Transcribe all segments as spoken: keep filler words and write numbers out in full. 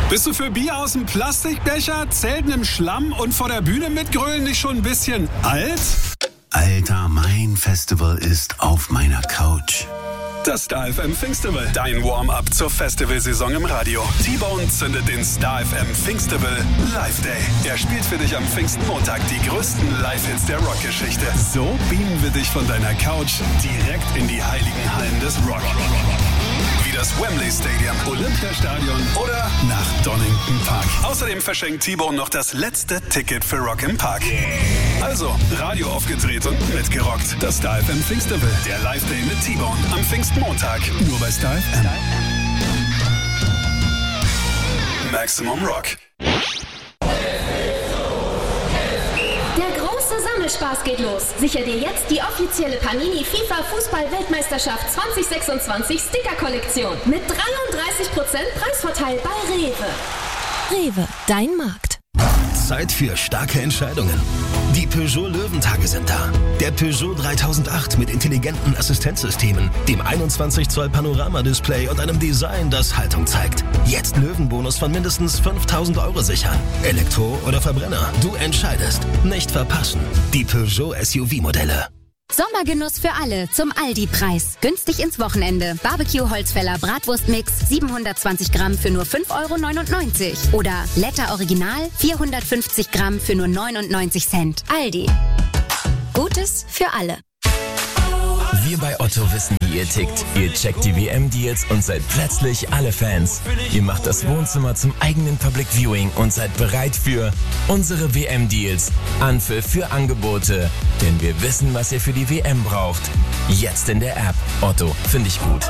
Bist du für Bier aus dem Plastikbecher, Zelten im Schlamm und vor der Bühne mitgrölen nicht schon ein bisschen alt? Alter, mein Festival ist auf meiner Couch. Das Star F M Pfingstival, dein Warm-up zur Festivalsaison im Radio. T-Bone zündet den Star F M Pfingstival Live Day. Er spielt für dich am Pfingstmontag die größten Live-Hits der Rockgeschichte. So beamen wir dich von deiner Couch direkt in die heiligen Hallen des Rock. Wie das Wembley Stadium, Olympiastadion oder nach Donington Park. Außerdem verschenkt T-Bone noch das letzte Ticket für Rock im Park. Also, Radio aufgedreht und mitgerockt. Das Star F M Pfingstival, der Live-Day mit T-Bone am Pfingstmontag. Nur bei Star F M. Maximum Rock. Der große Sammelspaß geht los. Sicher dir jetzt die offizielle Panini FIFA Fußball-Weltmeisterschaft zwanzig sechsundzwanzig Sticker-Kollektion mit dreiunddreißig Prozent Preisvorteil bei Rewe. Rewe, dein Markt. Zeit für starke Entscheidungen. Die Peugeot Löwentage sind da. Der Peugeot dreitausendacht mit intelligenten Assistenzsystemen, dem einundzwanzig Zoll Panoramadisplay und einem Design, das Haltung zeigt. Jetzt Löwenbonus von mindestens fünftausend Euro sichern. Elektro oder Verbrenner, du entscheidest. Nicht verpassen. Die Peugeot S U V-Modelle. Sommergenuss für alle zum Aldi-Preis. Günstig ins Wochenende. Barbecue-Holzfäller Bratwurstmix siebenhundertzwanzig Gramm für nur fünf Euro neunundneunzig. Oder Letter Original vierhundertfünfzig Gramm für nur neunundneunzig Cent. Aldi. Gutes für alle. Wir bei Otto wissen, wie ihr tickt. Ihr checkt die W M-Deals und seid plötzlich alle Fans. Ihr macht das Wohnzimmer zum eigenen Public Viewing und seid bereit für unsere W M-Deals. Anpfiff für Angebote. Denn wir wissen, was ihr für die W M braucht. Jetzt in der App. Otto, finde ich gut.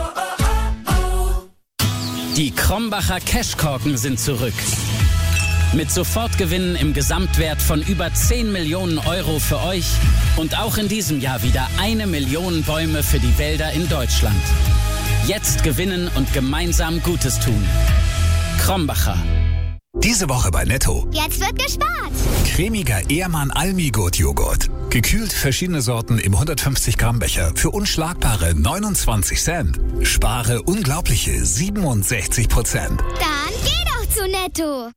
Die Krombacher Cashkorken sind zurück. Mit Sofortgewinnen im Gesamtwert von über zehn Millionen Euro für euch und auch in diesem Jahr wieder eine Million Bäume für die Wälder in Deutschland. Jetzt gewinnen und gemeinsam Gutes tun. Krombacher. Diese Woche bei Netto. Jetzt wird gespart. Cremiger Ehrmann Almigurt Joghurt. Gekühlt verschiedene Sorten im hundertfünfzig Gramm Becher für unschlagbare neunundzwanzig Cent. Spare unglaubliche siebenundsechzig Prozent. Dann geh doch zu Netto.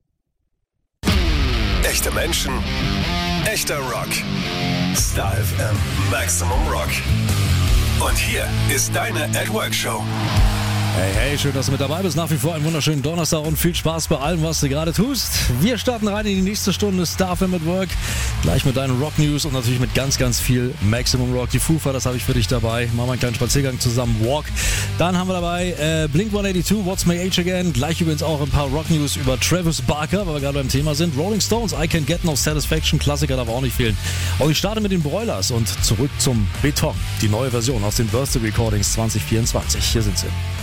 Echte Menschen, echter Rock. Star F M Maximum Rock. Und hier ist deine At Work Show. Hey, hey, schön, dass du mit dabei bist. Nach wie vor einen wunderschönen Donnerstag und viel Spaß bei allem, was du gerade tust. Wir starten rein in die nächste Stunde Star F M at Work. Gleich mit deinen Rock News und natürlich mit ganz, ganz viel Maximum Rock. Die Foo Fighters habe ich für dich dabei. Machen wir einen kleinen Spaziergang zusammen. Walk. Dann haben wir dabei äh, Blink one eighty-two, What's My Age Again. Gleich übrigens auch ein paar Rock News über Travis Barker, weil wir gerade beim Thema sind. Rolling Stones, I Can't Get No Satisfaction. Klassiker darf auch nicht fehlen. Und ich starte mit den Broilers und zurück zum Beton. Die neue Version aus den Birthday Recordings zwanzig vierundzwanzig. Hier sind sie.